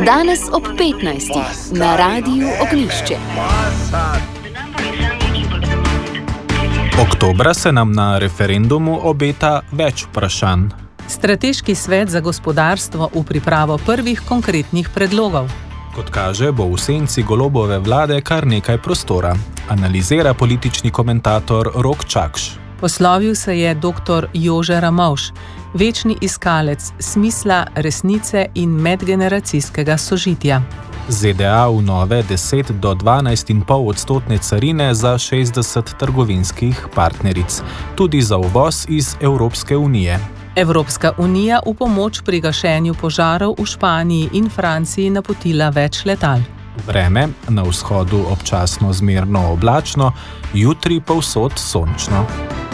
Danes ob 15. na Radiu Ognjišče. Oktobra se nam na referendumu obeta več vprašanj. Strateški svet za gospodarstvo v pripravo prvih konkretnih predlogov. Kot kaže, bo v senci Golobove vlade kar nekaj prostora, analizira politični komentator Rok Čakš. Poslovil se je dr. Jože Ramovš, večni iskalec smisla, resnice in medgeneracijskega sožitja. ZDA v nove 10 do 12,5% carine za 60 trgovinskih partneric, tudi za uvoz iz Evropske unije. Evropska unija v pomoč pri gašenju požarov v Španiji in Franciji napotila več letal. Vreme, na vzhodu občasno zmerno oblačno, jutri povsod sončno.